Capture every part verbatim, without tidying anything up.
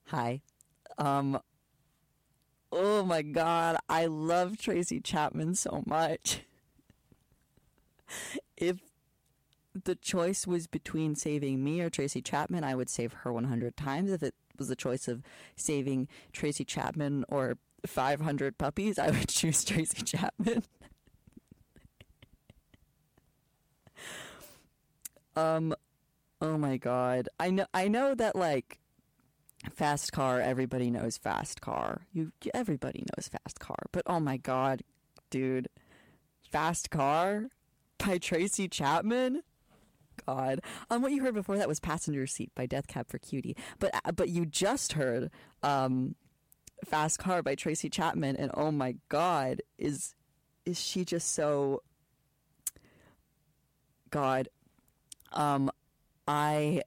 Hi. Um, oh my God, I love Tracy Chapman so much. If the choice was between saving me or Tracy Chapman, I would save her one hundred times. If it was a choice of saving Tracy Chapman or five hundred puppies, I would choose Tracy Chapman. um, oh my God. I know, I know that like Fast Car, everybody knows Fast Car. You, everybody knows Fast Car. But oh my God, dude, Fast Car by Tracy Chapman? God. Um, what you heard before that was Passenger Seat by Death Cab for Cutie. But but you just heard um, Fast Car by Tracy Chapman, and oh my God, is is she just so God. Um, I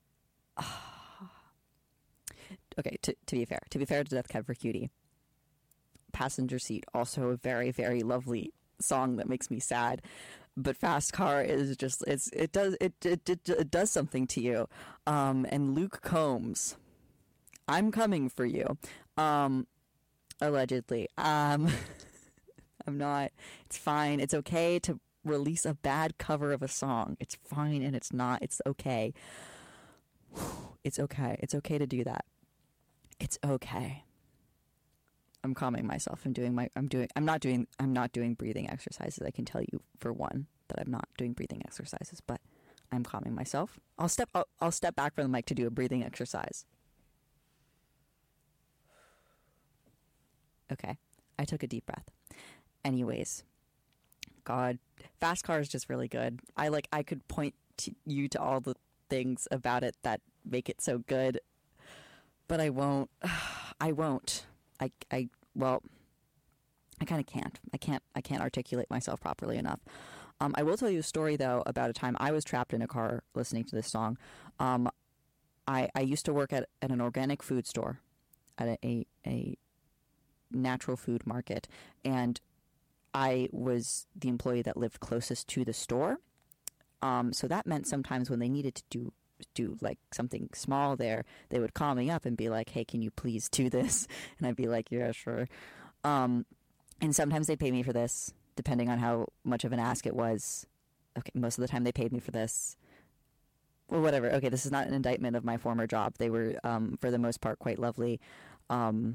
okay, to, to be fair, to be fair to Death Cab for Cutie, Passenger Seat, also a very, very lovely song that makes me sad. But Fast Car is just, it's, it does, it, it, it, it does something to you. Um, and Luke Combs, I'm coming for you. Um, allegedly. Um, I'm not, it's fine. It's okay to release a bad cover of a song. It's fine and it's not, it's okay. It's okay. It's okay to do that. It's okay. I'm calming myself. I'm doing my, I'm doing, I'm not doing, I'm not doing breathing exercises. I can tell you for one that I'm not doing breathing exercises, but I'm calming myself. I'll step, I'll, I'll step back from the mic to do a breathing exercise. Okay. I took a deep breath. Anyways, God, Fast Car is just really good. I like, I could point to you to all the things about it that make it so good, but I won't. I won't. I, I, well, I kind of can't. I can't, I can't articulate myself properly enough. Um, I will tell you a story though about a time I was trapped in a car listening to this song. Um, I, I used to work at, at an organic food store, at a, a, a natural food market, and I was the employee that lived closest to the store. Um, so that meant sometimes when they needed to do do like something small there, they would call me up and be like, hey, can you please do this? And I'd be like, yeah, sure. Um, and sometimes they'd pay me for this, depending on how much of an ask it was. Okay, most of the time they paid me for this. Well, whatever. Okay, this is not an indictment of my former job. They were, um, for the most part, quite lovely. Um,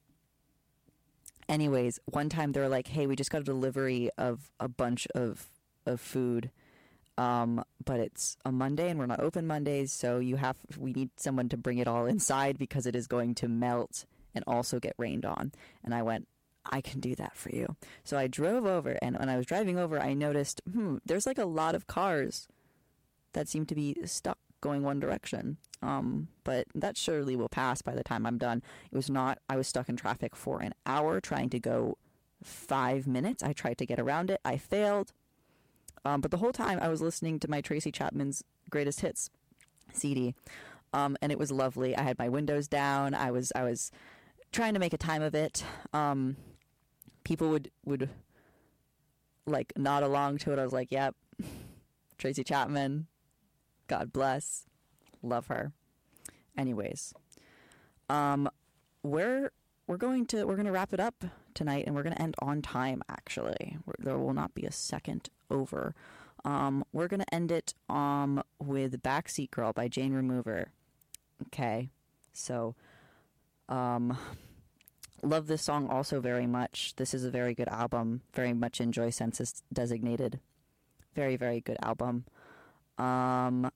anyways, one time they were like, hey, we just got a delivery of a bunch of, of food. Um, but it's a Monday and we're not open Mondays, so you have, we need someone to bring it all inside because it is going to melt and also get rained on. And I went, I can do that for you. So I drove over, and when I was driving over, I noticed, hmm, there's like a lot of cars that seem to be stuck going one direction. Um, but that surely will pass by the time I'm done. It was not, I was stuck in traffic for an hour trying to go five minutes. I tried to get around it. I failed. Um, but the whole time I was listening to my Tracy Chapman's Greatest Hits C D, um, and it was lovely. I had my windows down. I was I was trying to make a time of it. Um, people would would like nod along to it. I was like, "Yep, Tracy Chapman, God bless, love her." Anyways, um, we're we're going to we're going to wrap it up tonight, and we're going to end on time. Actually, we're, there will not be a second over. Um, we're going to end it um, with Backseat Girl by Jane Remover. Okay, so um, love this song also very much. This is a very good album. Very much enjoy Census Designated. Very, very good album. Um,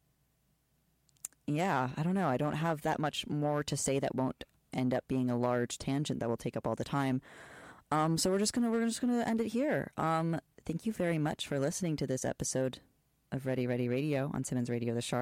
yeah, I don't know. I don't have that much more to say that won't end up being a large tangent that will take up all the time. Um, so we're just gonna we're just gonna end it here. Um, thank you very much for listening to this episode of Ready Ready Radio on Simmons Radio The Shark.